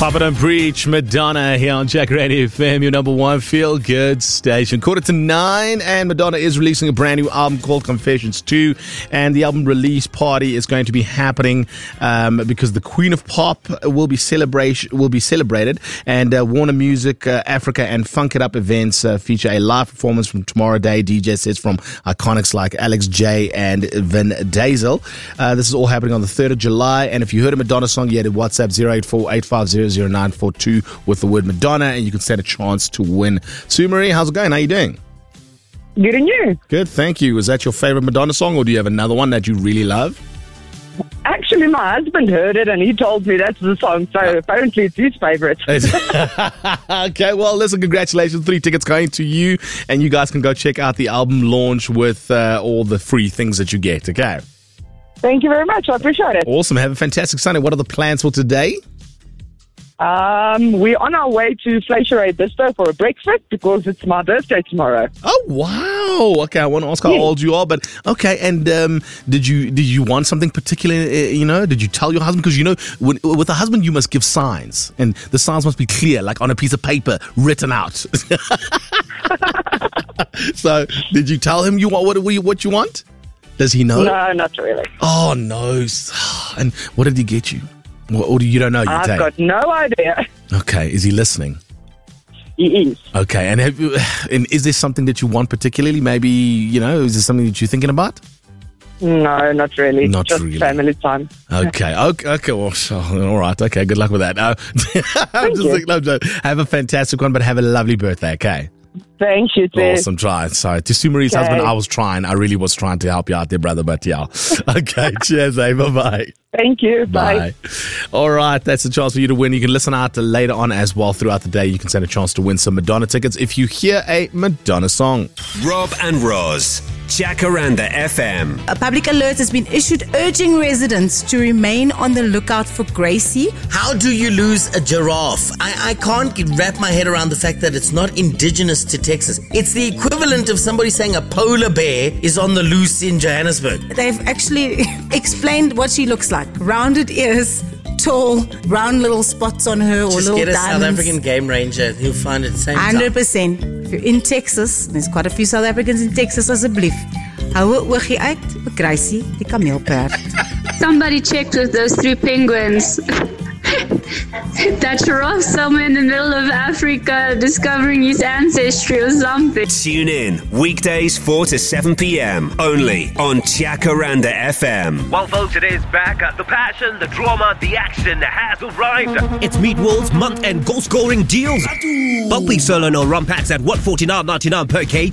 Papa Don't Preach, Madonna here on Jack Radio FM, your number one feel-good station. 8:45, and Madonna is releasing a brand new album called Confessions 2, and the album release party is going to be happening because the Queen of Pop will be celebrated, and Warner Music Africa and Funk It Up events feature a live performance from Tomorrow Day DJ sets from iconics like Alex J and Vin Diesel. This is all happening on the 3rd of July, and if you heard a Madonna song, you had to WhatsApp 084-850-0942 with the word Madonna, and you can stand a chance to win. Sue Marie, how's it going? How you doing? Good, and you? Good, thank you. Is that your favorite Madonna song, or do you have another one that you really love? Actually, my husband heard it and he told me that's the song, so apparently it's his favorite. Okay, well, listen, congratulations. 3 tickets going to you, and you guys can go check out the album launch with all the free things that you get, okay? Thank you very much. I appreciate it. Awesome. Have a fantastic Sunday. What are the plans for today? We're on our way to Fleischerei Bistro for a breakfast because it's my birthday tomorrow. Oh, wow. Okay, I want to ask how old you are, but okay. And did you want something particular, did you tell your husband? Because, with a husband, you must give signs, and the signs must be clear, like on a piece of paper, written out. So, did you tell him what you want? Does he know? No, not really. Oh, no. And what did he get you? Or you don't know? I've got no idea. Okay. Is he listening? He is. Okay. And is there something that you want particularly? Maybe, is there something that you're thinking about? No, not really. Not just really. Family time. Okay. Well, all right. Okay. Good luck with that. Have a fantastic one, but have a lovely birthday. Okay. Thank you, too. Awesome. Try. Sorry. To Sue Marie's husband, I really was trying to help you out there, brother, but yeah. Okay. Cheers, bye-bye. Thank you. Bye. All right. That's a chance for you to win. You can listen out later on as well throughout the day. You can stand a chance to win some Madonna tickets if you hear a Madonna song. Rob and Roz, Jacaranda FM. A public alert has been issued urging residents to remain on the lookout for Gracie. How do you lose a giraffe? I can't wrap my head around the fact that it's not indigenous to Texas. It's the equivalent of somebody saying a polar bear is on the loose in Johannesburg. They've actually explained what she looks like. Rounded ears, tall, brown little spots on her, or Just little get a diamonds. South African game ranger. He'll find it the same time. 100%. If you're in Texas, there's quite a few South Africans in Texas, asseblief. Hou 'n oogie uit vir Gracie, die kameelperd. Somebody checked with those 3 penguins. That giraffe somewhere in the middle of Africa discovering his ancestry or something. Tune in weekdays 4 to 7 p.m. only on Jacaranda FM. Well, folks, it is back. The passion, the drama, the action has arrived. It's Meat World's month-end goal-scoring deals. Bubbly solo no rum packs at $149.99 per kg.